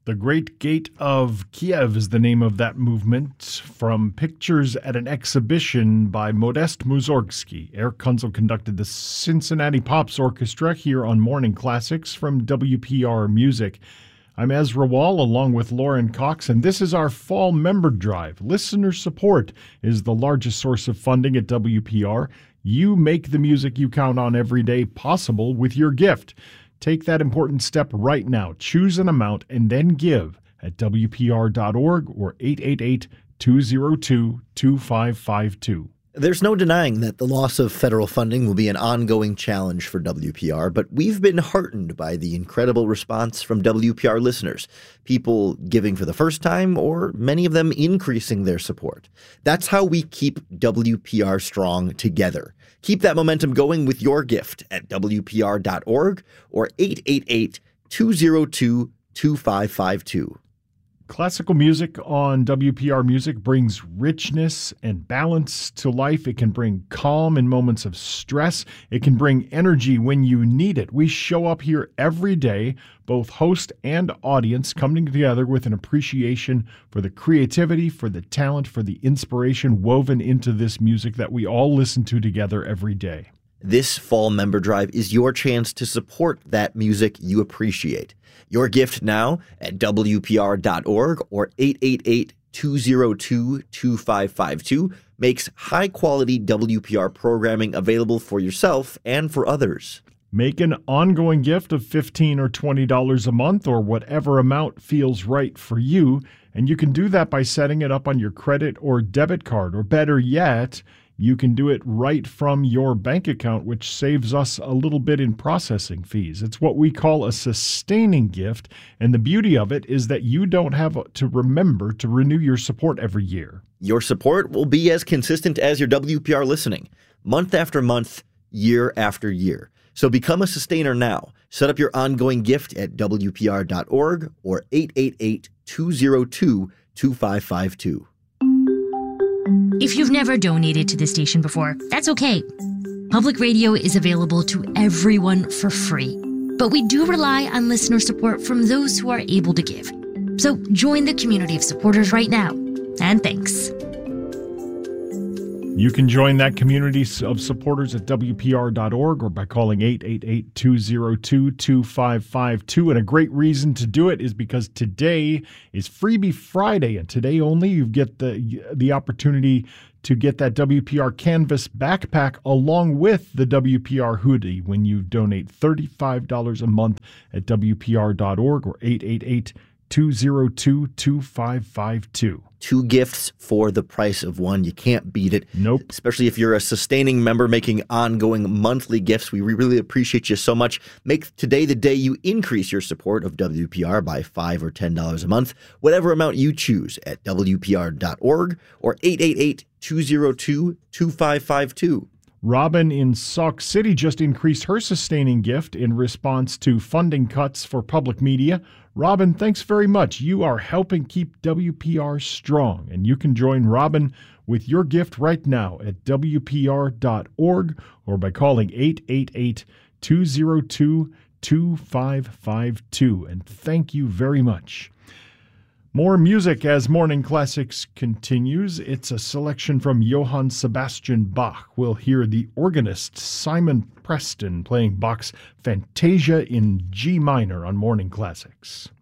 The Great Gate of Kiev is the name of that movement, from pictures at an exhibition by Modest Mussorgsky. Eric Kunzel conducted the Cincinnati Pops Orchestra here on Morning Classics from WPR Music. I'm Ezra Wall along with Lauren Cox, and this is our Fall Member Drive. Listener support is the largest source of funding at WPR. You make the music you count on every day possible with your gift. Take that important step right now. Choose an amount and then give at WPR.org or 888-202-2552. There's no denying that the loss of federal funding will be an ongoing challenge for WPR, but we've been heartened by the incredible response from WPR listeners, people giving for the first time or many of them increasing their support. That's how we keep WPR strong together. Keep that momentum going with your gift at WPR.org or 888-202-2552. Classical music on WPR Music brings richness and balance to life. It can bring calm in moments of stress. It can bring energy when you need it. We show up here every day, both host and audience, coming together with an appreciation for the creativity, for the talent, for the inspiration woven into this music that we all listen to together every day. This Fall Member Drive is your chance to support that music you appreciate. Your gift now at WPR.org or 888-202-2552 makes high-quality WPR programming available for yourself and for others. Make an ongoing gift of $15 or $20 a month or whatever amount feels right for you, and you can do that by setting it up on your credit or debit card, or better yet, you can do it right from your bank account, which saves us a little bit in processing fees. It's what we call a sustaining gift, and the beauty of it is that you don't have to remember to renew your support every year. Your support will be as consistent as your WPR listening, month after month, year after year. So become a sustainer now. Set up your ongoing gift at WPR.org or 888-202-2552. If you've never donated to the station before, that's okay. Public radio is available to everyone for free. But we do rely on listener support from those who are able to give. So join the community of supporters right now. And thanks. You can join that community of supporters at WPR.org or by calling 888-202-2552. And a great reason to do it is because today is Freebie Friday, and today only you get the opportunity to get that WPR Canvas backpack along with the WPR hoodie when you donate $35 a month at WPR.org or 888-202-2552. 2 gifts for the price of one. You can't beat it. Nope. Especially if you're a sustaining member making ongoing monthly gifts. We really appreciate you so much. Make today the day you increase your support of WPR by $5 or $10 a month, whatever amount you choose at WPR.org or 888-202-2552. Robin in Sauk City just increased her sustaining gift in response to funding cuts for public media. Robin, thanks very much. You are helping keep WPR strong, and you can join Robin with your gift right now at WPR.org or by calling 888-202-2552. And thank you very much. More music as Morning Classics continues. It's a selection from Johann Sebastian Bach. We'll hear the organist Simon Preston playing Bach's Fantasia in G minor on Morning Classics.